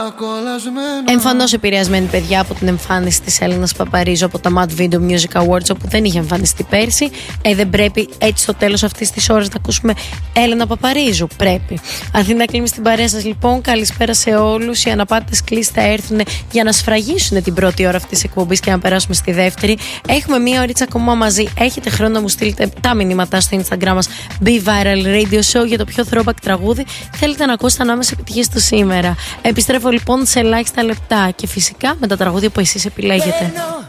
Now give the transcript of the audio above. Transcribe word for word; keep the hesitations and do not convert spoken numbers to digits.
Εμφανώς επηρεασμένη, παιδιά, από την εμφάνιση της Έλενας Παπαρίζου από τα Mad Video Music Awards, όπου δεν είχε εμφανιστεί πέρσι. Ε, δεν πρέπει έτσι στο τέλος αυτής της ώρας να ακούσουμε Έλενα Παπαρίζου? Πρέπει. Αθήνα κλείνει στην παρέα σας, λοιπόν. Καλησπέρα σε όλους. Οι αναπάτητες κλήσεις θα έρθουν για να σφραγίσουν την πρώτη ώρα αυτής της εκπομπής και να περάσουμε στη δεύτερη. Έχουμε μία ωρίτσα ακόμα μαζί. Έχετε χρόνο να μου στείλετε τα μηνύματά στο Instagram μας Be Viral Radio Show για το πιο throwback τραγούδι θέλετε να ακούσετε ανάμεσα επιτυχίες του σήμερα. Επιστρέφω λοιπόν σε ελάχιστα λεπτά και φυσικά με τα τραγούδια που εσείς επιλέγετε.